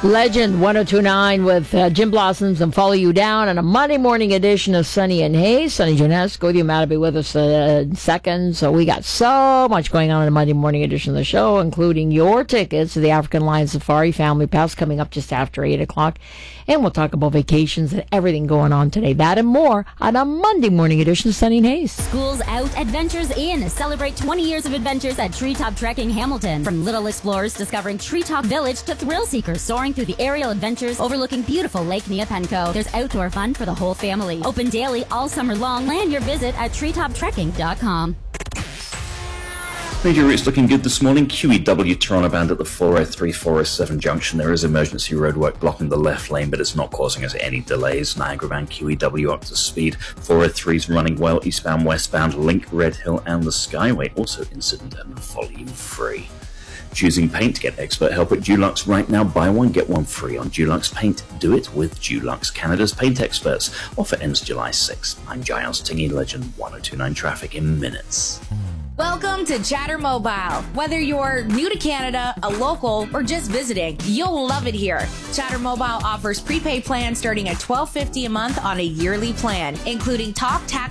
Legend 1029 with Jim Blossoms and Follow You Down on a Monday morning edition of Sunny and Hayes. Sunny Janesco with you. Matt will be with us in seconds. So we got so much going on in the Monday morning edition of the show, including your tickets to the African Lion Safari Family Pass coming up just after 8 o'clock. And we'll talk about vacations and everything going on today. That and more on a Monday morning edition of Sunny and Hayes. School's out, adventures in. Celebrate 20 years of adventures at Treetop Trekking Hamilton. From little explorers discovering Treetop Village to thrill seekers soaring through the aerial adventures overlooking beautiful Lake Neopenco. There's outdoor fun for the whole family. Open daily all summer long. Plan your visit at treetoptrekking.com. Major routes looking good this morning. QEW Toronto bound at the 403-407 junction. There is emergency roadwork blocking the left lane, but it's not causing us any delays. Niagara bound QEW up to speed. 403 is running well. Eastbound, westbound, Link, Red Hill, and the Skyway. Also incident and volume free. Choosing paint, get expert help at Dulux right now. Buy one, get one free on Dulux Paint. Do it with Dulux, Canada's paint experts. Offer ends July 6th. I'm Giles Tingy, Legend 1029 traffic in minutes. Welcome to Chatter Mobile. Whether you're new to Canada, a local, or just visiting, you'll love it here. Chatter Mobile offers prepaid plans starting at $12.50 a month on a yearly plan, including talk, tax,